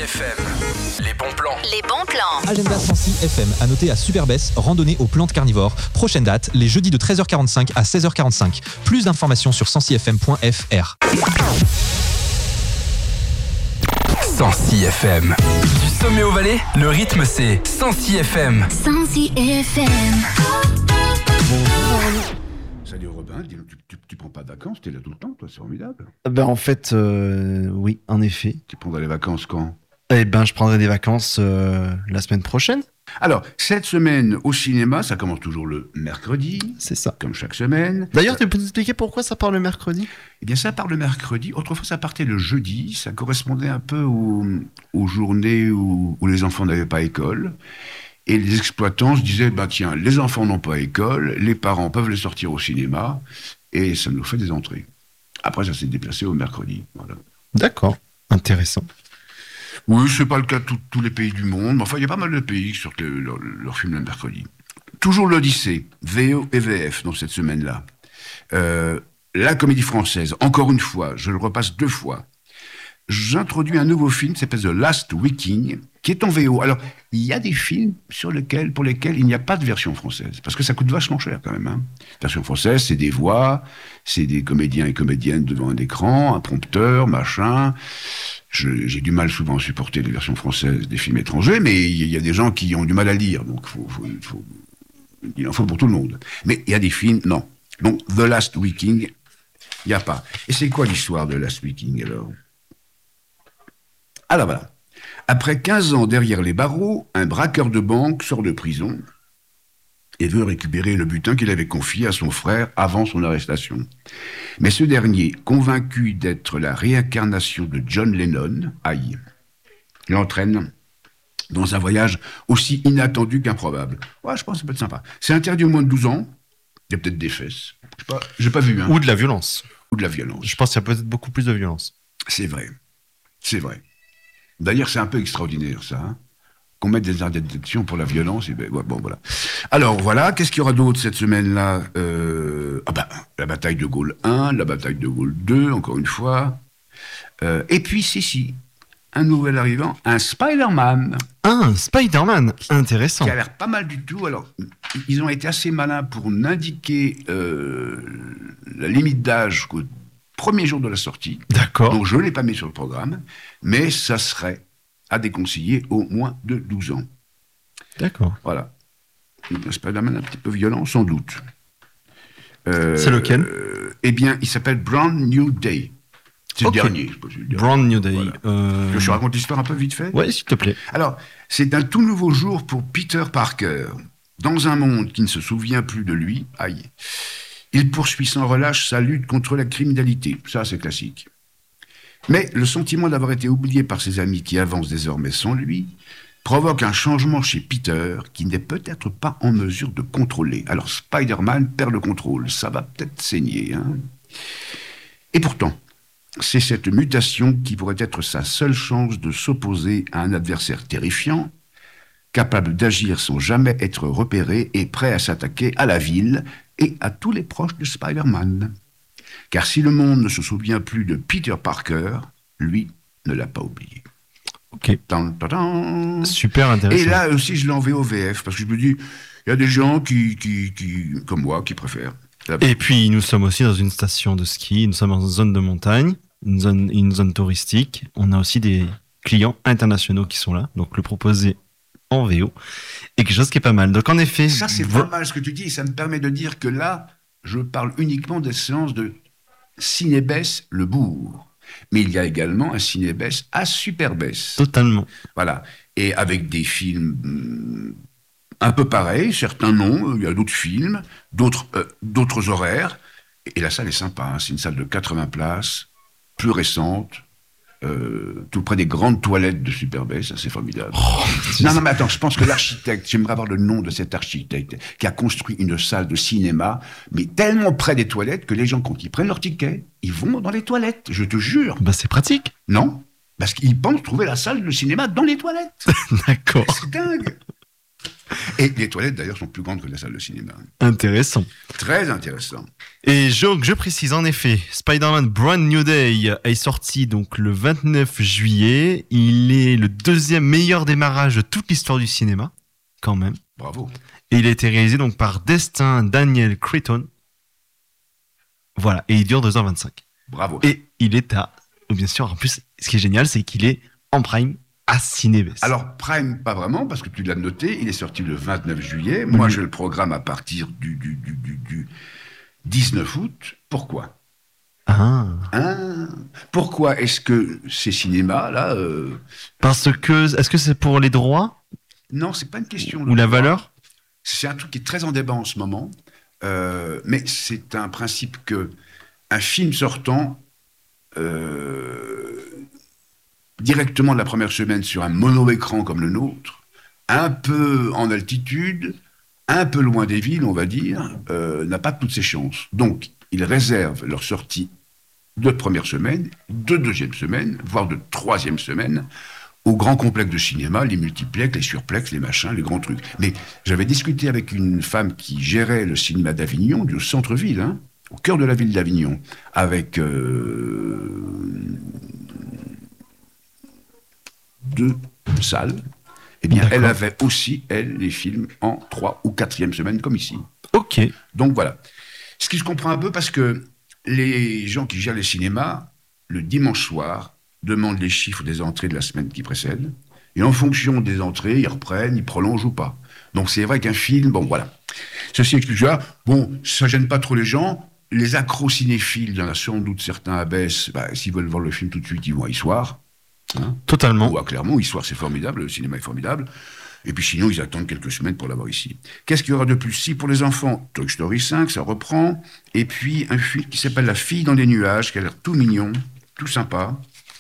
FM, les bons plans. Les bons plans. Agenda Sancy FM, à noter à Superbès, randonnée aux plantes carnivores. Prochaine date, les jeudis de 13h45 à 16h45. Plus d'informations sur sancyfm.fr. Sancy FM. Du sommet au Valais, le rythme c'est Sancy FM. Sancy FM. Salut Robin, tu prends pas de vacances, t'es là tout le temps, toi, c'est formidable. Ben en fait, oui, en effet. Tu prendras les vacances quand? Eh ben, je prendrai des vacances la semaine prochaine. Alors, cette semaine au cinéma, ça commence toujours le mercredi, C'est ça. comme chaque semaine. D'ailleurs, tu peux nous expliquer pourquoi ça part le mercredi? Eh bien, ça part le mercredi. Autrefois, ça partait le jeudi. Ça correspondait un peu aux journées où les enfants n'avaient pas école. Et les exploitants se disaient, bah tiens, les enfants n'ont pas école, les parents peuvent les sortir au cinéma, et ça nous fait des entrées. Après, ça s'est déplacé au mercredi. Voilà. D'accord, intéressant. Oui, c'est pas le cas de tous les pays du monde, mais enfin, il y a pas mal de pays qui sortent leur film le mercredi. Toujours l'Odyssée, VO et VF, dans cette semaine-là. La Comédie Française, encore une fois, je le repasse 2 fois. J'introduis un nouveau film qui s'appelle The Last Viking, qui est en VO. Alors, il y a des films pour lesquels il n'y a pas de version française, parce que ça coûte vachement cher quand même. Hein. Version française, c'est des voix, c'est des comédiens et comédiennes devant un écran, un prompteur, machin. J'ai du mal souvent à supporter les versions françaises des films étrangers, mais il y a des gens qui ont du mal à lire, donc il en faut pour tout le monde. Mais il y a des films, non. Donc, The Last Viking, il n'y a pas. Et c'est quoi l'histoire de Last Viking, alors ? Alors voilà. Après 15 ans derrière les barreaux, un braqueur de banque sort de prison et veut récupérer le butin qu'il avait confié à son frère avant son arrestation. Mais ce dernier, convaincu d'être la réincarnation de John Lennon, l'entraîne dans un voyage aussi inattendu qu'improbable. Ouais, je pense que ça peut être sympa. C'est interdit au moins de 12 ans. Il y a peut-être des fesses. Je sais pas, j'ai pas vu. Hein. Ou de la violence. Ou de la violence. Je pense qu'il y a peut-être beaucoup plus de violence. C'est vrai. C'est vrai. D'ailleurs, c'est un peu extraordinaire, ça. Hein, qu'on mette des interdictions pour la violence. Et ben, ouais, bon, voilà. Alors, voilà. Qu'est-ce qu'il y aura d'autre cette semaine-là la bataille de Gaulle 1, la bataille de Gaulle 2, encore une fois. Et puis, un nouvel arrivant, un Spider-Man. Un Spider-Man, intéressant. Qui a l'air pas mal du tout. Alors, ils ont été assez malins pour n'indiquer la limite d'âge qu'au premier jour de la sortie. D'accord. Donc, je ne l'ai pas mis sur le programme, mais ça serait à déconseiller au moins de 12 ans. D'accord. Voilà. Un Spider-Man un petit peu violent, sans doute. C'est lequel ? Eh bien, il s'appelle Brand New Day. C'est le dernier. Brand New Day. Voilà. Je raconte l'histoire un peu vite fait ? Ouais, s'il te plaît. Alors, c'est un tout nouveau jour pour Peter Parker. Dans un monde qui ne se souvient plus de lui, il poursuit sans relâche sa lutte contre la criminalité. Ça, c'est classique. Mais le sentiment d'avoir été oublié par ses amis qui avancent désormais sans lui provoque un changement chez Peter qui n'est peut-être pas en mesure de contrôler. Alors Spider-Man perd le contrôle. Ça va peut-être saigner. Hein. Et pourtant, c'est cette mutation qui pourrait être sa seule chance de s'opposer à un adversaire terrifiant, capable d'agir sans jamais être repéré et prêt à s'attaquer à la ville et à tous les proches de Spider-Man. Car si le monde ne se souvient plus de Peter Parker, lui ne l'a pas oublié. Ok. Tan. Super intéressant. Et là aussi, je l'ai en VOVF, parce que je me dis, il y a des gens qui comme moi, qui préfèrent. Et puis, nous sommes aussi dans une station de ski, nous sommes en zone de montagne, une zone touristique. On a aussi des clients internationaux qui sont là, donc le proposer en VO est quelque chose qui est pas mal. Donc en effet... Ça, c'est pas mal ce que tu dis, et ça me permet de dire que là, je parle uniquement des séances de Cinébès Le Bourg. Mais il y a également un Cinébès à Superbès. Totalement. Voilà. Et avec des films un peu pareils, certains non, il y a d'autres films, d'autres horaires. Et la salle est sympa, hein. C'est une salle de 80 places, plus récente, tout près des grandes toilettes de Superbès, c'est formidable. Non, mais attends, je pense que l'architecte, j'aimerais avoir le nom de cet architecte qui a construit une salle de cinéma, mais tellement près des toilettes que les gens, quand ils prennent leur ticket, ils vont dans les toilettes, je te jure. Bah c'est pratique. Non, parce qu'ils pensent trouver la salle de cinéma dans les toilettes. D'accord. C'est dingue. Et les toilettes, d'ailleurs, sont plus grandes que la salle de cinéma. Intéressant. Très intéressant. Et je précise en effet, Spider-Man Brand New Day est sorti donc le 29 juillet. Il est le deuxième meilleur démarrage de toute l'histoire du cinéma, quand même. Bravo. Et il a été réalisé donc par Destin Daniel Cretton. Voilà, et il dure 2h25. Bravo. Et il est bien sûr, en plus, ce qui est génial, c'est qu'il est en prime à Cinébès. Alors, Prime, pas vraiment, parce que tu l'as noté, il est sorti le 29 juillet. Moi, je le programme à partir du 19 août. Pourquoi Pourquoi est-ce que ces cinémas-là... Parce que, est-ce que c'est pour les droits ? Non, c'est pas une question. Ou la valeur ? C'est un truc qui est très en débat en ce moment. Mais c'est un principe que un film sortant directement de la première semaine sur un mono-écran comme le nôtre, un peu en altitude, un peu loin des villes, on va dire, n'a pas toutes ses chances. Donc, ils réservent leur sortie de première semaine, de deuxième semaine, voire de troisième semaine, aux grands complexes de cinéma, les multiplex, les surplex, les machins, les grands trucs. Mais j'avais discuté avec une femme qui gérait le cinéma d'Avignon, du centre-ville, hein, au cœur de la ville d'Avignon, avec 2 salles. Eh bien, elle avait aussi, elle, les films en 3 ou 4e semaine, comme ici. Ok. Donc voilà. Ce qui se comprend un peu parce que les gens qui gèrent les cinémas, le dimanche soir, demandent les chiffres des entrées de la semaine qui précède, et en fonction des entrées, ils reprennent, ils prolongent ou pas. Donc c'est vrai qu'un film, bon voilà. Ceci explique ça. Bon, ça gêne pas trop les gens. Les accros cinéphiles, il y en a sans doute certains à Besse, s'ils veulent voir le film tout de suite, ils vont à Issoire. Hein, totalement. Ou à Clermont, Issoire c'est formidable, le cinéma est formidable. Et puis sinon, ils attendent quelques semaines pour l'avoir ici. Qu'est-ce qu'il y aura de plus? Si pour les enfants, Toy Story 5, ça reprend. Et puis un film qui s'appelle La fille dans les nuages, qui a l'air tout mignon, tout sympa.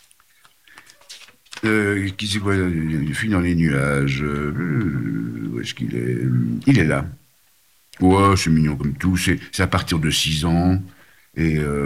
Qui c'est quoi, une fille dans les nuages, où est-ce qu'il est? Il est là. Ouais, c'est mignon comme tout, c'est à partir de 6 ans, et